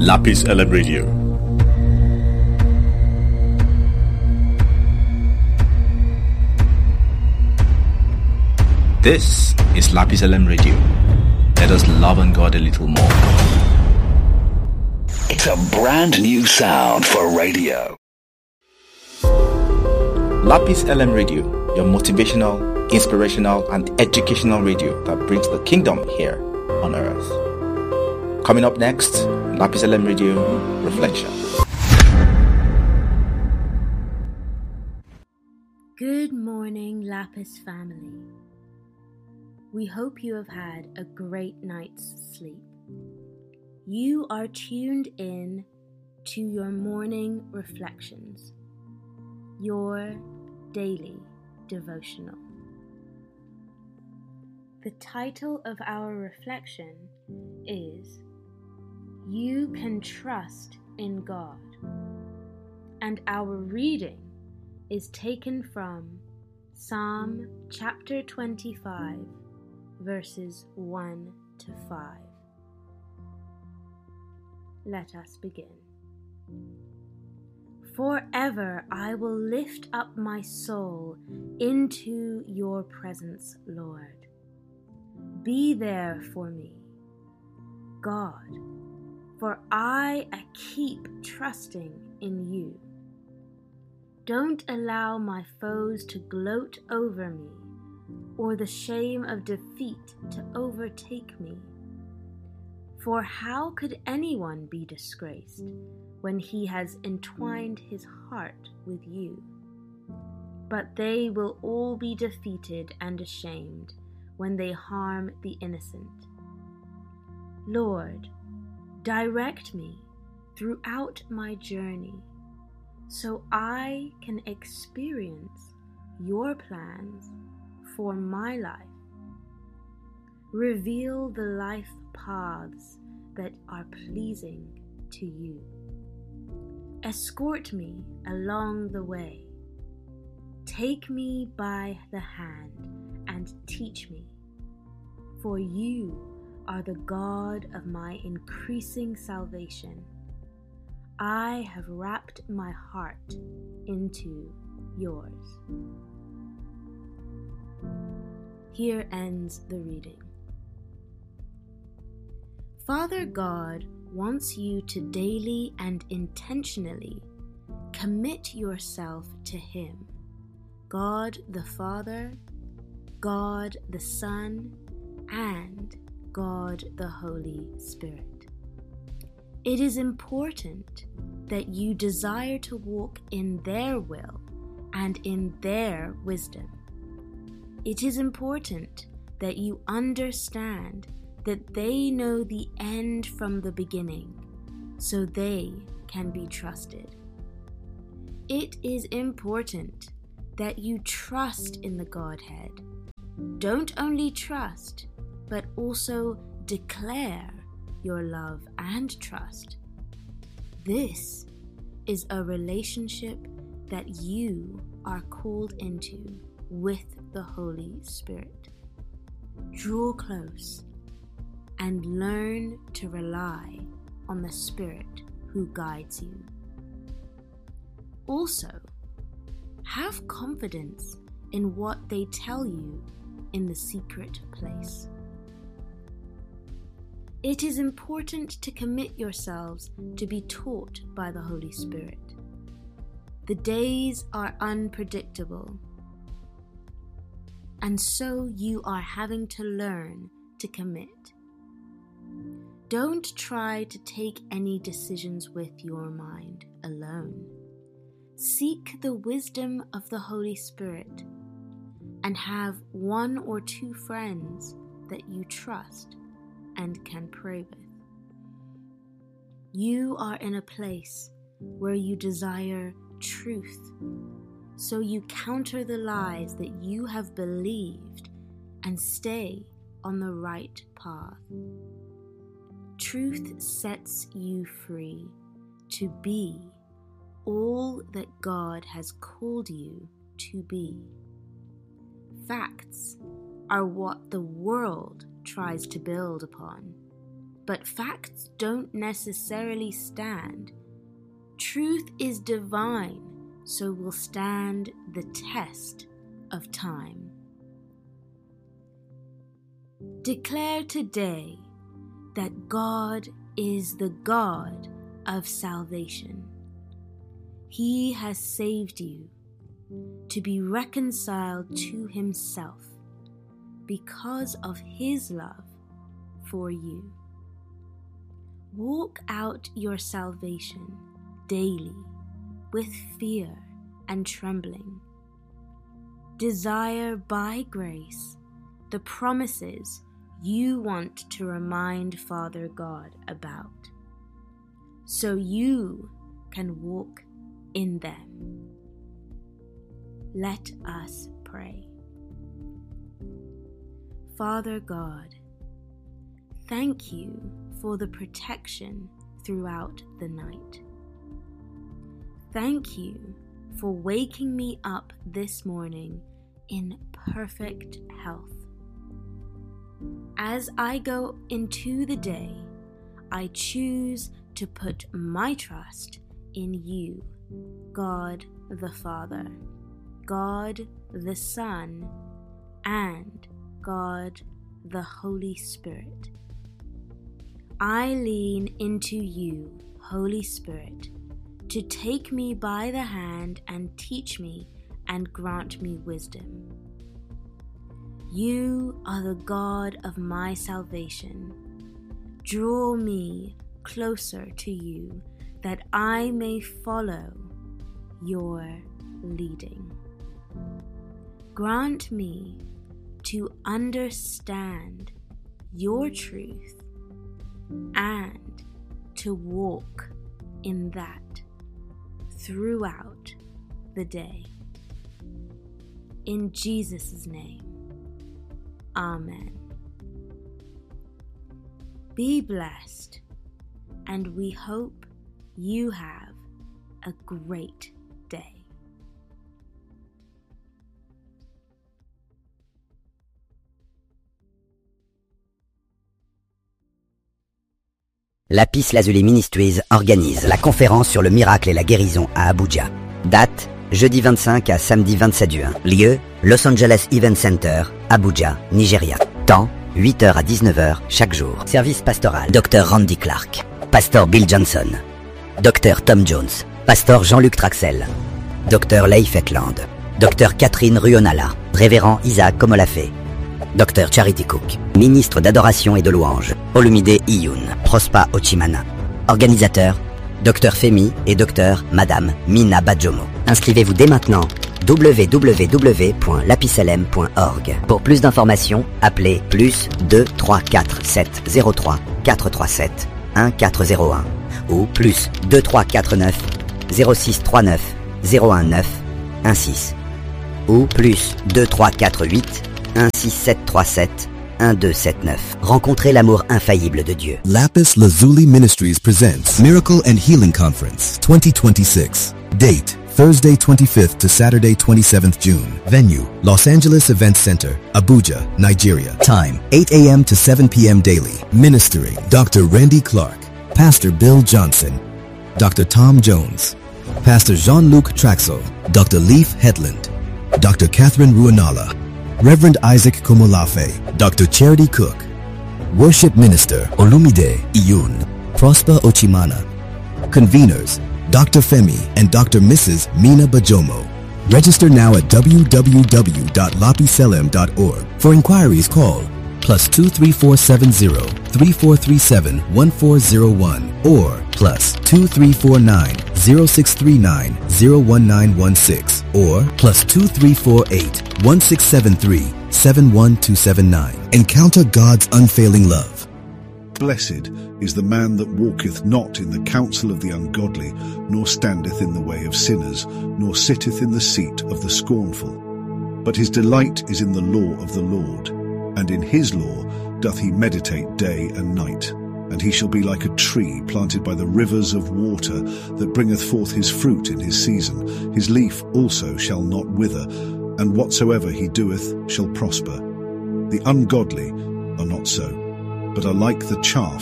Lapis LM Radio. This is Lapis LM Radio. Let us love on God a little more. It's a brand new sound for radio. Lapis LM Radio, your motivational, inspirational, and educational radio that brings the kingdom here on earth. Coming up next, Lapis LM Radio Reflection. Good morning, Lapis family. We hope you have had a great night's sleep. You are tuned in to your morning reflections, your daily devotional. The title of our reflection is You Can Trust in God, and our reading is taken from Psalm chapter 25, verses 1 to 5. Let us begin. Forever I will lift up my soul into your presence, Lord. Be there for me, God, for I keep trusting in you. Don't allow my foes to gloat over me, or the shame of defeat to overtake me. For how could anyone be disgraced when he has entwined his heart with you? But they will all be defeated and ashamed when they harm the innocent. Lord, direct me throughout my journey so I can experience your plans for my life. Reveal the life paths that are pleasing to you. Escort me along the way. Take me by the hand and teach me, for you are the God of my increasing salvation. I have wrapped my heart into yours. Here ends the reading. Father God wants you to daily and intentionally commit yourself to Him, God the Father, God the Son, and God the Holy Spirit. It is important that you desire to walk in their will and in their wisdom. It is important that you understand that they know the end from the beginning, so they can be trusted. It is important that you trust in the Godhead. Don't only trust, but also declare your love and trust. This is a relationship that you are called into with the Holy Spirit. Draw close and learn to rely on the Spirit who guides you. Also, have confidence in what they tell you in the secret place. It is important to commit yourselves to be taught by the Holy Spirit. The days are unpredictable, and so you are having to learn to commit. Don't try to take any decisions with your mind alone. Seek the wisdom of the Holy Spirit and have one or two friends that you trust and can pray with. You are in a place where you desire truth, so you counter the lies that you have believed and stay on the right path. Truth sets you free to be all that God has called you to be. Facts are what the world tries to build upon. but facts don't necessarily stand. Truth is divine, so will stand the test of time. Declare today that God is the God of salvation. He has saved you to be reconciled to Himself because of His love for you. Walk out your salvation daily with fear and trembling. Desire by grace the promises you want to remind Father God about, so you can walk in them. Let us pray. Father God, thank you for the protection throughout the night. Thank you for waking me up this morning in perfect health. As I go into the day, I choose to put my trust in you, God the Father, God the Son, and God the Holy Spirit. I lean into you, Holy Spirit, to take me by the hand and teach me and grant me wisdom. You are the God of my salvation. Draw me closer to you that I may follow your leading. Grant me to understand your truth and to walk in that throughout the day. In Jesus' name, Amen. Be blessed, and we hope you have a great day. Lapis Lazuli Ministries organise la conférence sur le miracle et la guérison à Abuja. Date, jeudi 25 à samedi 27 juin. Lieu, Los Angeles Event Center, Abuja, Nigeria. Temps, 8h à 19h chaque jour. Service pastoral, Dr Randy Clark, Pasteur Bill Johnson, Dr Tom Jones, Pasteur Jean-Luc Traxel, Dr Leif Ekland, Dr Catherine Ruonala, Révérend Isaac Komolafé, Dr Charity Cook, Ministre d'adoration et de louange, Olumide Iyun, Prosper Ochimana. Organisateur, Dr Femi et Dr Madame Mina Badjomo. Inscrivez-vous dès maintenant, www.lapisalem.org. Pour plus d'informations, appelez +2 347 03 437 1401 ou +2 349 0639 019 16 ou +2 348 16737 1279. Rencontrez l'amour infaillible de Dieu. Lapis Lazuli Ministries presents Miracle and Healing Conference 2026. Date, Thursday 25th to Saturday 27th June. Venue, Los Angeles Event Center, Abuja, Nigeria. Time, 8 a.m. to 7 p.m. daily. Ministering, Dr. Randy Clark, Pastor Bill Johnson, Dr. Tom Jones, Pastor Jean-Luc Traxel, Dr. Leif Hetland, Dr. Catherine Ruonala, Reverend Isaac Komolafe, Dr. Charity Cook, Worship Minister Olumide Iyun, Prosper Ochimana. Conveners, Dr. Femi and Dr. Mrs. Mina Bajomo. Register now at www.lapiselem.org. For inquiries, call +2 3470 3437 1401 or +2 349 0639 01916 or +2 348 1673 71279. Encounter God's unfailing love. Blessed is the man that walketh not in the counsel of the ungodly, nor standeth in the way of sinners, nor sitteth in the seat of the scornful. But his delight is in the law of the Lord, and in his law doth he meditate day and night. And he shall be like a tree planted by the rivers of water, that bringeth forth his fruit in his season. His leaf also shall not wither, and whatsoever he doeth shall prosper. The ungodly are not so, but are like the chaff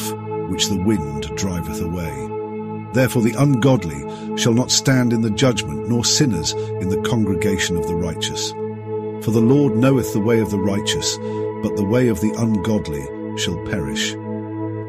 which the wind driveth away. Therefore the ungodly shall not stand in the judgment, nor sinners in the congregation of the righteous. For the Lord knoweth the way of the righteous, but the way of the ungodly shall perish.